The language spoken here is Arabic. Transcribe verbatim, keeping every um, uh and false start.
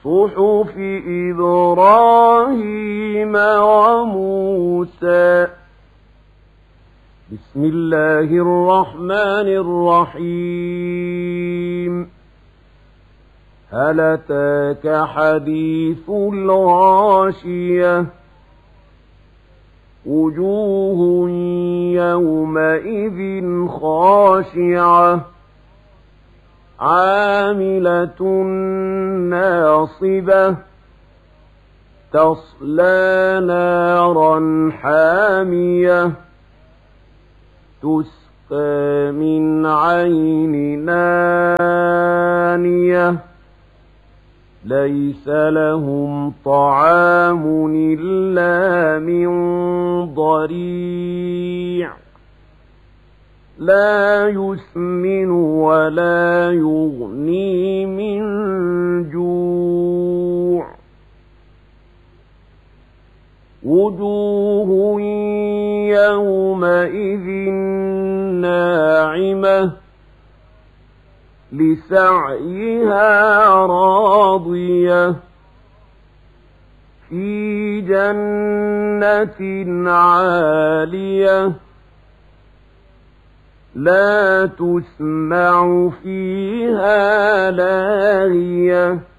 صحف إبراهيم وموسى. بسم الله الرحمن الرحيم. هل أتاك حديث الغاشية وجوه يومئذ خاشعة عاملة ناصبة تصلى نارا حامية تسقى من عين آنية ليس لهم طعام إلا من ضريع لا يسمن ولا يغني من جوع وجوه يومئذ ناعمة لسعيها راضية في جنة عالية لا تسمع فيها لاغية